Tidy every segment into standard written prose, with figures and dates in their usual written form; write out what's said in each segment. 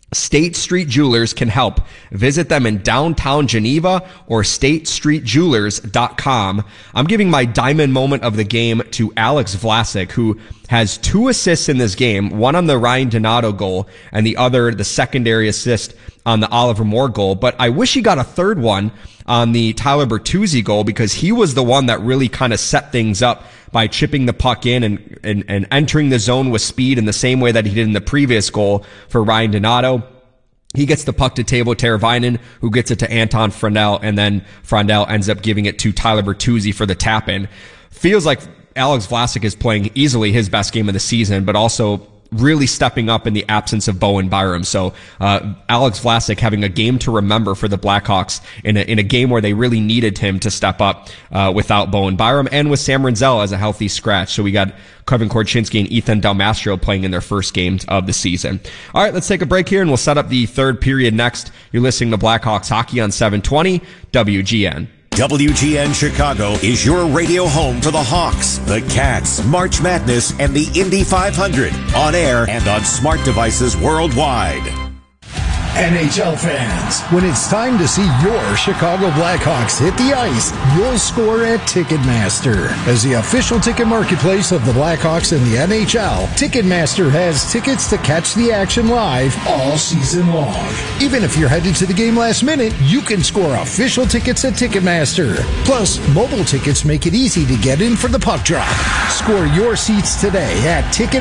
State Street Jewelers can help. Visit them in downtown Geneva or statestreetjewelers.com. I'm giving my diamond moment of the game to Alex Vlasic, who has 2 assists in this game, one on the Ryan Donato goal and the other, the secondary assist on the Oliver Moore goal. But I wish he got a third one on the Tyler Bertuzzi goal, because he was the one that really kind of set things up by chipping the puck in and entering the zone with speed in the same way that he did in the previous goal for Ryan Donato. He gets the puck to Teuvo Teravainen, who gets it to Anton Frandell, and then Frandell ends up giving it to Tyler Bertuzzi for the tap-in. Feels like Alex Vlasic is playing easily his best game of the season, but also really stepping up in the absence of Bowen Byram. So Alex Vlasic having a game to remember for the Blackhawks in a game where they really needed him to step up without Bowen Byram and with Sam Rinzel as a healthy scratch. So we got Kevin Korchinski and Ethan Dalmastro playing in their first games of the season. All right, let's take a break here and we'll set up the third period next. You're listening to Blackhawks Hockey on 720 WGN. WGN Chicago is your radio home for the Hawks, the Cats, March Madness, and the Indy 500. On air and on smart devices worldwide. NHL fans, when it's time to see your Chicago Blackhawks hit the ice, you'll score at Ticketmaster. As the official ticket marketplace of the Blackhawks and the NHL, Ticketmaster has tickets to catch the action live all season long. Even if you're headed to the game last minute, you can score official tickets at Ticketmaster. Plus, mobile tickets make it easy to get in for the puck drop. Score your seats today at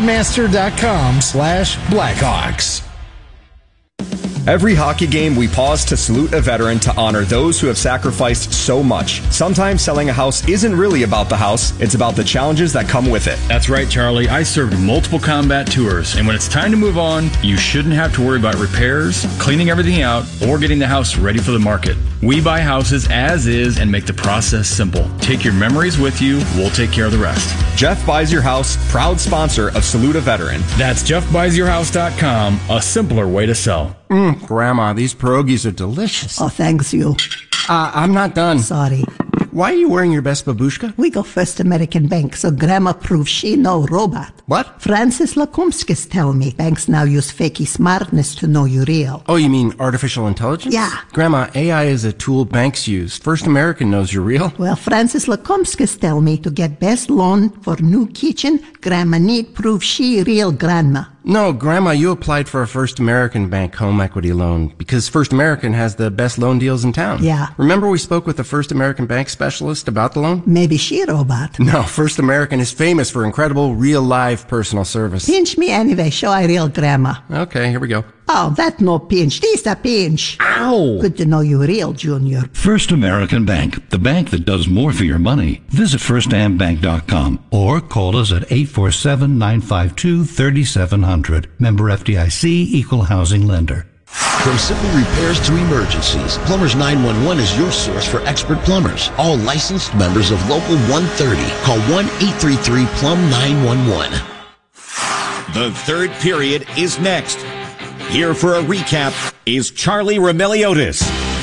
Ticketmaster.com/Blackhawks. Every hockey game, we pause to salute a veteran to honor those who have sacrificed so much. Sometimes selling a house isn't really about the house, it's about the challenges that come with it. That's right, Charlie. I served multiple combat tours, and when it's time to move on, you shouldn't have to worry about repairs, cleaning everything out, or getting the house ready for the market. We buy houses as is and make the process simple. Take your memories with you, we'll take care of the rest. Jeff Buys Your House, proud sponsor of Salute a Veteran. That's jeffbuysyourhouse.com, a simpler way to sell. Grandma, these pierogies are delicious. Oh, thanks you. I'm not done. Sorry. Why are you wearing your best babushka? We go First American Bank, so Grandma proves she no robot. What? Francis Lakumskis tell me banks now use fakey smartness to know you real. Oh, you mean artificial intelligence? Yeah. Grandma, AI is a tool banks use. First American knows you're real. Well, Francis Lakumskis tell me to get best loan for new kitchen, Grandma need prove she real grandma. No, Grandma, you applied for a First American Bank home equity loan because First American has the best loan deals in town. Yeah. Remember we spoke with the First American Bank specialist about the loan? Maybe she robot. No, First American is famous for incredible real live personal service. Pinch me anyway, show I real grandma. Okay, here we go. Oh, that no pinch, this a pinch. Ow! Good to know you real, Junior. First American Bank, the bank that does more for your money. Visit firstambank.com or call us at 847-952-3700. Member FDIC, Equal Housing Lender. From simple repairs to emergencies, Plumbers 911 is your source for expert plumbers. All licensed members of Local 130. Call 1-833-PLUM-911. The third period is next. Here for a recap is Charlie Roumeliotis.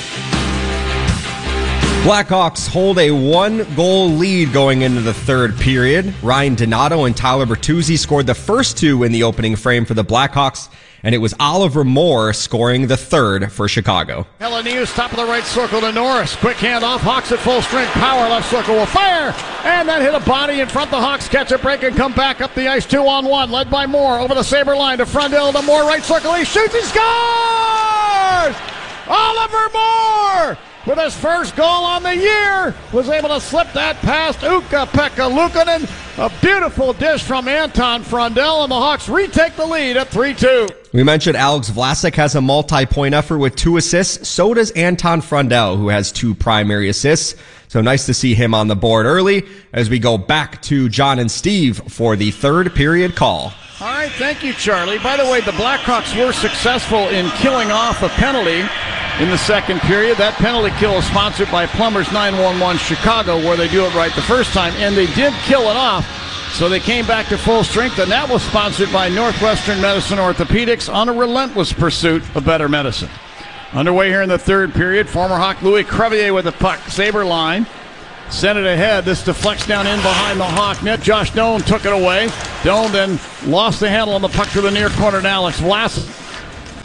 Blackhawks hold a 1-goal lead going into the third period. Ryan Donato and Tyler Bertuzzi scored the first 2 in the opening frame for the Blackhawks, and it was Oliver Moore scoring the third for Chicago. Helenius, top of the right circle to Norris. Quick handoff. Hawks at full strength. Power left circle will fire. And that hit a body in front. The Hawks catch a break and come back up the ice 2-on-1. Led by Moore over the Sabre line to Frandell to Moore. Right circle. He shoots. He scores! Oliver Moore, with his first goal on the year, was able to slip that past Ukko-Pekka Luukkonen. A beautiful dish from Anton Frandell, and the Hawks retake the lead at 3-2. We mentioned Alex Vlasic has a multi-point effort with 2 assists. So does Anton Frandell, who has 2 primary assists. So nice to see him on the board early as we go back to John and Steve for the third period call. All right, thank you, Charlie. By the way, the Blackhawks were successful in killing off a penalty in the second period. That penalty kill is sponsored by Plumbers 911 Chicago, where they do it right the first time, and they did kill it off. So they came back to full strength, and that was sponsored by Northwestern Medicine Orthopedics on a relentless pursuit of better medicine. Underway here in the third period, former Hawk Louis Crevier with the puck. Sabre line. Sent it ahead. This deflects down in behind the Hawk net. Josh Doan took it away. Doan then lost the handle on the puck to the near corner to Alex Vlasic.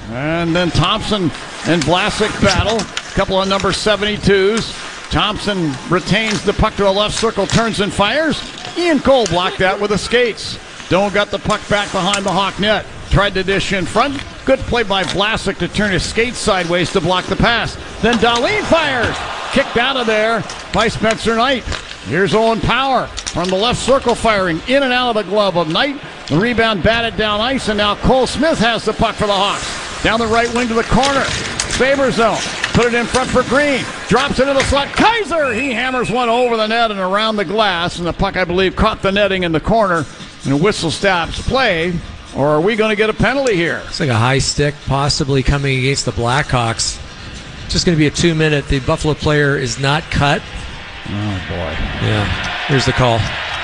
And then Thompson and Vlasic battle. A couple of number 72s. Thompson retains the puck to the left circle, turns and fires. Ian Cole blocked that with the skates. Doan got the puck back behind the Hawk net. Tried to dish in front. Good play by Vlasic to turn his skates sideways to block the pass. Then Dahlin fires. Kicked out of there by Spencer Knight. Here's Owen Power from the left circle, firing in and out of the glove of Knight. The rebound batted down ice, and now Cole Smith has the puck for the Hawks. Down the right wing to the corner. Faber zone. Put it in front for Green. Drops into the slot. Kaiser! He hammers one over the net and around the glass, and the puck, I believe, caught the netting in the corner. And a whistle stops play. Or are we going to get a penalty here? It's like a high stick possibly coming against the Blackhawks. Just going to be a 2-minute. The Buffalo player is not cut. Oh, boy. Yeah, here's the call.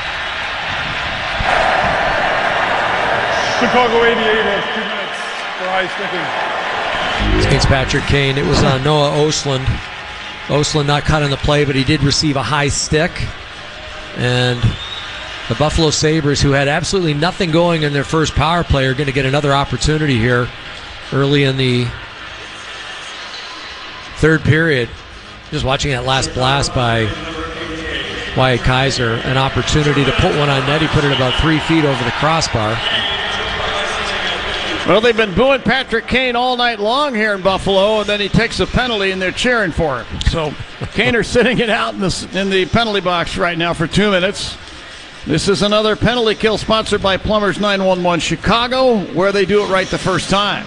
Chicago 88 has 2 minutes for high sticking. It's against Patrick Kane. It was Noah Ostlund. Ostlund not cut on the play, but he did receive a high stick. And the Buffalo Sabres, who had absolutely nothing going in their first power play, are going to get another opportunity here early in the third period. Just watching that last blast by Wyatt Kaiser, an opportunity to put one on net. He put it about 3 feet over the crossbar. Well, they've been booing Patrick Kane all night long here in Buffalo, and then he takes a penalty, and they're cheering for him. So Kane are sitting it out in the penalty box right now for 2 minutes. This is another penalty kill sponsored by Plumbers 911 Chicago, where they do it right the first time.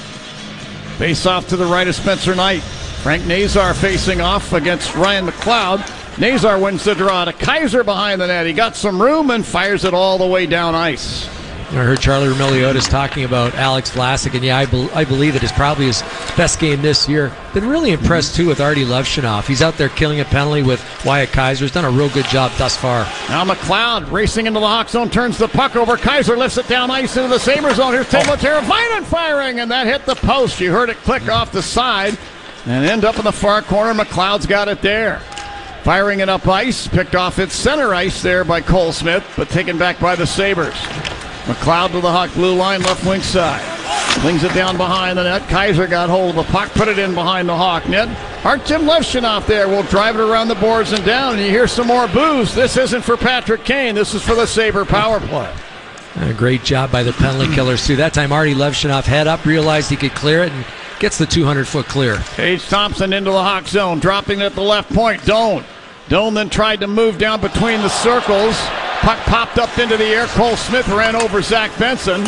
Face off to the right of Spencer Knight. Frank Nazar facing off against Ryan McLeod. Nazar wins the draw to Kaiser behind the net. He got some room and fires it all the way down ice. I heard Charlie Roumeliotis talking about Alex Vlasic, and yeah, I believe it is probably his best game this year. Been really impressed, too, with Artie Levshunov. He's out there killing a penalty with Wyatt Kaiser. He's done a real good job thus far. Now McLeod racing into the Hawk zone, turns the puck over. Kaiser lifts it down ice into the Sabre zone. Here's Teuvo Teravainen firing, and that hit the post. You heard it click off the side and end up in the far corner. McLeod's got it there. Firing it up ice, picked off its center ice there by Cole Smith, but taken back by the Sabres. McLeod to the Hawk blue line, left wing side. Flings it down behind the net. Kaiser got hold of the puck, put it in behind the Hawk net. Artem Levshunov there will drive it around the boards and down, and you hear some more boos. This isn't for Patrick Kane. This is for the Sabre power play. A great job by the penalty killers, too. That time Artie Levshunov head up, realized he could clear it, and gets the 200-foot clear. Tage Thompson into the Hawk zone, dropping at the left point. Doan then tried to move down between the circles. Puck popped up into the air. Cole Smith ran over Zach Benson.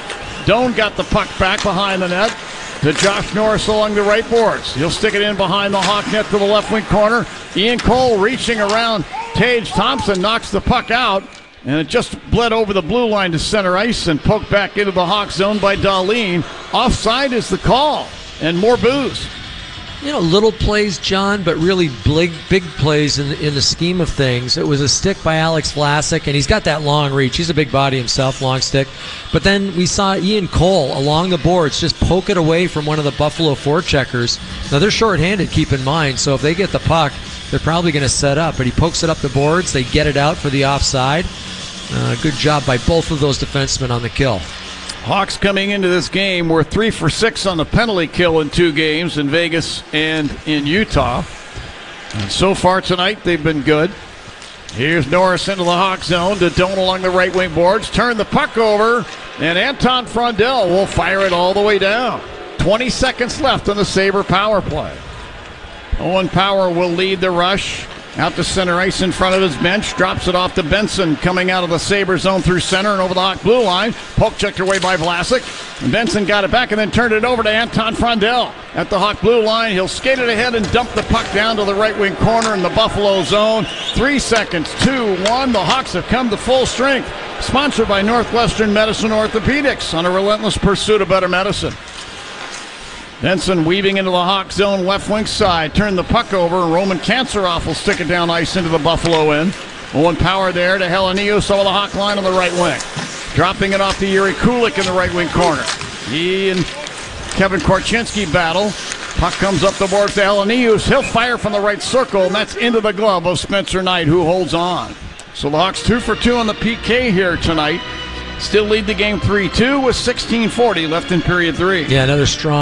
Doan got the puck back behind the net to Josh Norris along the right boards. He'll stick it in behind the Hawk net to the left wing corner. Ian Cole reaching around Tage Thompson, knocks the puck out, and it just bled over the blue line to center ice and poked back into the Hawk zone by Dahlin. Offside is the call, and more boos. You know, little plays, John, but really big plays in the scheme of things. It was a stick by Alex Vlasic, and he's got that long reach. He's a big body himself, long stick. But then we saw Ian Cole along the boards just poke it away from one of the Buffalo forecheckers. Now, they're shorthanded, keep in mind, so if they get the puck, they're probably going to set up. But he pokes it up the boards. They get it out for the offside. Good job by both of those defensemen on the kill. Hawks coming into this game were 3 for 6 on the penalty kill in 2 games in Vegas and in Utah. And so far tonight, they've been good. Here's Norris into the Hawk zone to Doan along the right wing boards. Turn the puck over, and Anton Frondell will fire it all the way down. 20 seconds left on the Sabre power play. Owen Power will lead the rush. Out to center ice in front of his bench. Drops it off to Benson coming out of the Sabre zone through center and over the Hawk blue line. Poke checked away by Vlasic. And Benson got it back and then turned it over to Anton Frondell. At the Hawk blue line, he'll skate it ahead and dump the puck down to the right wing corner in the Buffalo zone. 3 seconds, 2-1. The Hawks have come to full strength. Sponsored by Northwestern Medicine Orthopedics on a relentless pursuit of better medicine. Benson weaving into the Hawk zone, left wing side. Turn the puck over, and Roman Kanceroff will stick it down ice into the Buffalo end. Owen Power there to Helenius over the Hawk line on the right wing. Dropping it off to Yuri Kulik in the right wing corner. He and Kevin Korchinski battle. Puck comes up the boards to Helenius. He'll fire from the right circle, and that's into the glove of Spencer Knight, who holds on. So the Hawks 2 for 2 on the PK here tonight. Still lead the game 3-2 with 16:40 left in period 3. Yeah, another strong